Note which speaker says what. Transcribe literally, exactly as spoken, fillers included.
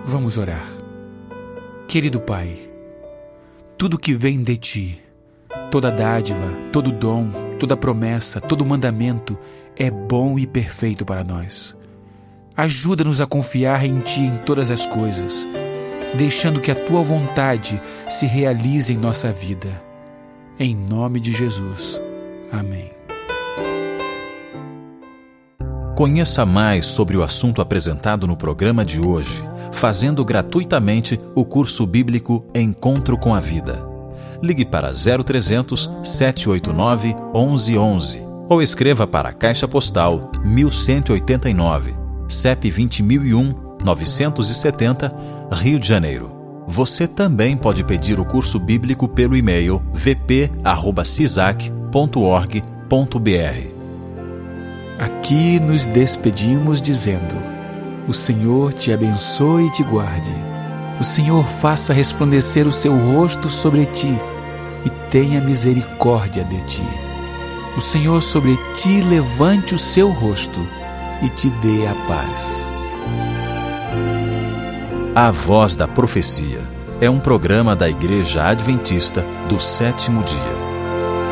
Speaker 1: Vamos orar. Querido Pai, tudo que vem de Ti, toda dádiva, todo dom, toda promessa, todo mandamento é bom e perfeito para nós. Ajuda-nos a confiar em Ti em todas as coisas, deixando que a Tua vontade se realize em nossa vida. Em nome de Jesus. Amém.
Speaker 2: Conheça mais sobre o assunto apresentado no programa de hoje, fazendo gratuitamente o curso bíblico Encontro com a Vida. Ligue para zero trezentos, sete oito nove, onze onze ou escreva para a Caixa Postal mil cento e oitenta e nove, C E P vinte mil e um, novecentos e setenta, Rio de Janeiro. Você também pode pedir o curso bíblico pelo e-mail v p arroba cisac ponto org ponto b r.
Speaker 1: Aqui nos despedimos dizendo: o Senhor te abençoe e te guarde. O Senhor faça resplandecer o seu rosto sobre ti e tenha misericórdia de ti. O Senhor sobre ti levante o seu rosto e te dê a paz.
Speaker 2: A Voz da Profecia é um programa da Igreja Adventista do Sétimo Dia.